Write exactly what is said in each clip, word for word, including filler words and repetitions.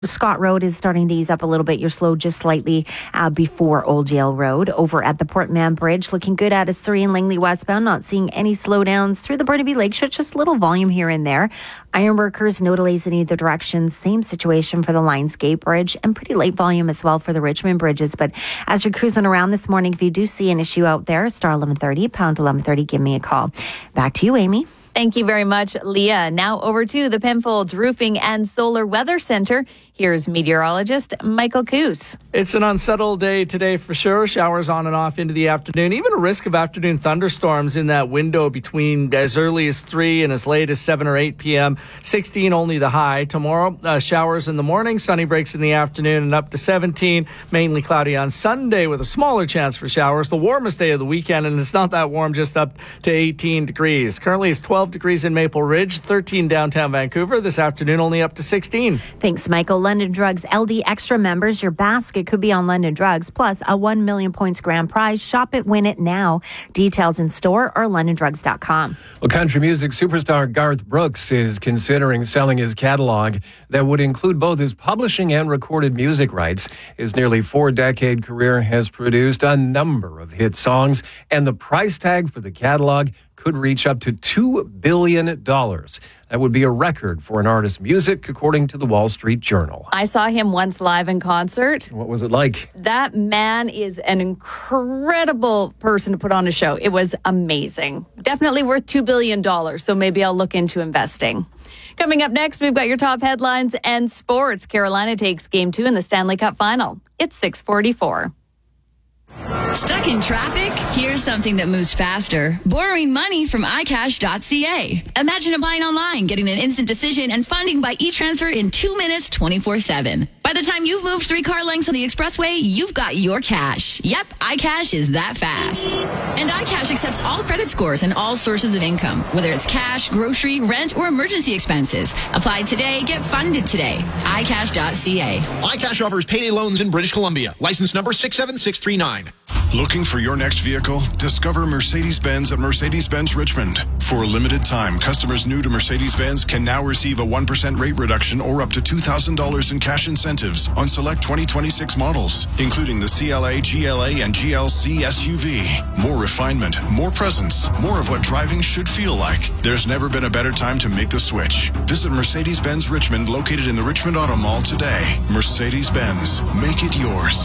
Scott Road is starting to ease up a little bit. You're slow just slightly uh, before Old Jail Road. Over at the Port Mann Bridge, looking good at a Surrey and Langley westbound. Not seeing any slowdowns through the Burnaby Lakeshore, just little volume here and there. Ironworkers, no delays in either direction. Same situation for the Lionsgate Bridge and pretty late volume as well for the Richmond bridges. But as you're cruising around this morning, if you do see an issue out there, star eleven thirty, pound eleven thirty, give me a call. Back to you, Amy. Thank you very much, Leah. Now over to the Penfolds Roofing and Solar Weather Center. Here's meteorologist Michael Coos. It's an unsettled day today for sure. Showers on and off into the afternoon. Even a risk of afternoon thunderstorms in that window between as early as three and as late as seven or eight p.m. sixteen only the high. Tomorrow, uh, showers in the morning, sunny breaks in the afternoon and up to seventeen. Mainly cloudy on Sunday with a smaller chance for showers. The warmest day of the weekend, and it's not that warm, just up to eighteen degrees. Currently it's twelve degrees in Maple Ridge, thirteen downtown Vancouver. This afternoon only up to sixteen. Thanks, Michael. London Drugs L D Extra members, your basket could be on London Drugs, plus a one million points grand prize. Shop it, win it now. Details in store or london drugs dot com. Well, country music superstar Garth Brooks is considering selling his catalog that would include both his publishing and recorded music rights. His nearly four-decade career has produced a number of hit songs, and the price tag for the catalog could reach up to two billion dollars. That would be a record for an artist's music, according to the Wall Street Journal. I saw him once live in concert. What was it like? That man is an incredible person to put on a show. It was amazing. Definitely worth two billion dollars, so maybe I'll look into investing. Coming up next, we've got your top headlines and sports. Carolina takes game two in the Stanley Cup final. It's six forty-four. Stuck in traffic? Here's something that moves faster. Borrowing money from i cash dot c a. Imagine applying online, getting an instant decision, and funding by e-transfer in two minutes, twenty-four seven. By the time you've moved three car lengths on the expressway, you've got your cash. Yep, iCash is that fast. And iCash accepts all credit scores and all sources of income, whether it's cash, grocery, rent, or emergency expenses. Apply today, get funded today. i cash dot c a. iCash offers payday loans in British Columbia. License number six seven six three nine. Looking for your next vehicle? Discover Mercedes-Benz at Mercedes-Benz Richmond. For a limited time, customers new to Mercedes-Benz can now receive a one percent rate reduction or up to two thousand dollars in cash incentives on select twenty twenty-six models, including the C L A, G L A, and G L C S U V. More refinement, more presence, more of what driving should feel like. There's never been a better time to make the switch. Visit Mercedes-Benz Richmond, located in the Richmond Auto Mall today. Mercedes-Benz, make it yours.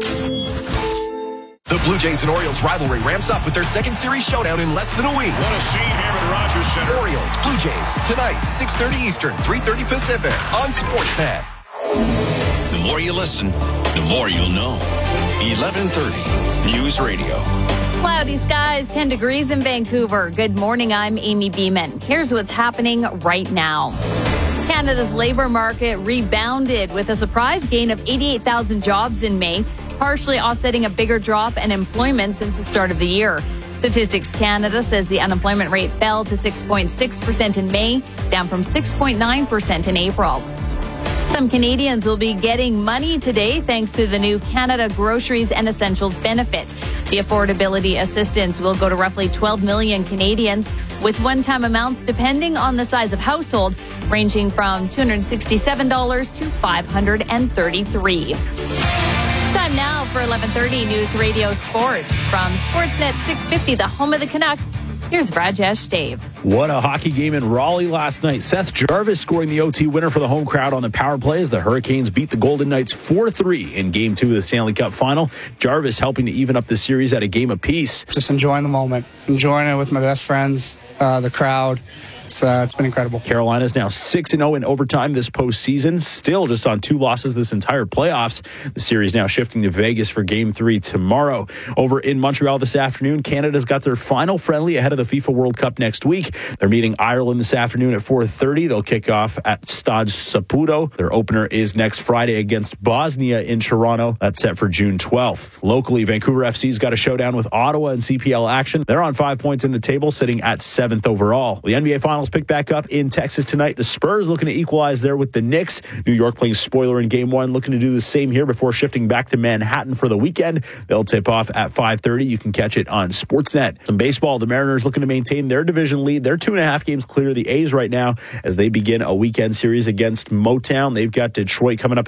The Blue Jays and Orioles rivalry ramps up with their second series showdown in less than a week. What a scene here at Rogers Center. Orioles, Blue Jays, tonight, six thirty Eastern, three thirty Pacific, on Sportsnet. The more you listen, the more you'll know. eleven thirty News Radio. Cloudy skies, ten degrees in Vancouver. Good morning, I'm Amy Beeman. Here's what's happening right now. Canada's labor market rebounded with a surprise gain of eighty-eight thousand jobs in May, partially offsetting a bigger drop in employment since the start of the year. Statistics Canada says the unemployment rate fell to six point six percent in May, down from six point nine percent in April. Some Canadians will be getting money today thanks to the new Canada Groceries and Essentials benefit. The affordability assistance will go to roughly twelve million Canadians, with one-time amounts depending on the size of household, ranging from two hundred sixty-seven dollars to five hundred thirty-three dollars. Time now for eleven thirty News Radio Sports. From Sportsnet six fifty, the home of the Canucks, here's Rajesh Dave. What a hockey game in Raleigh last night. Seth Jarvis scoring the O T winner for the home crowd on the power play as the Hurricanes beat the Golden Knights four three in Game two of the Stanley Cup Final. Jarvis helping to even up the series at a game apiece. Just enjoying the moment, enjoying it with my best friends, uh, the crowd. It's, uh, it's been incredible. Carolina is now six and oh in overtime this postseason, still just on two losses this entire playoffs. The series now shifting to Vegas for Game three tomorrow. Over in Montreal this afternoon, Canada's got their final friendly ahead of the FIFA World Cup next week. They're meeting Ireland this afternoon at four thirty. They'll kick off at Stade Saputo. Their opener is next Friday against Bosnia in Toronto. That's set for June twelfth. Locally, Vancouver F C's got a showdown with Ottawa in C P L action. They're on five points in the table, sitting at seventh overall. The N B A Finals semifinals pick back up in Texas tonight. The Spurs looking to equalize there with the Knicks. New York playing spoiler in game one, looking to do the same here before shifting back to Manhattan for the weekend. They'll tip off at five thirty. You can catch it on Sportsnet. Some baseball, the Mariners looking to maintain their division lead. They're two and a half games clear of the A's right now as they begin a weekend series against Motown. They've got Detroit coming up